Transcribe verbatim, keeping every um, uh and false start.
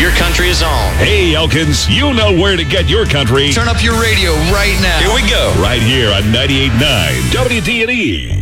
your country is on. Hey, Elkins, you know where to get your country. Turn up your radio right now. Here we go. Right here on ninety-eight point nine W D and E.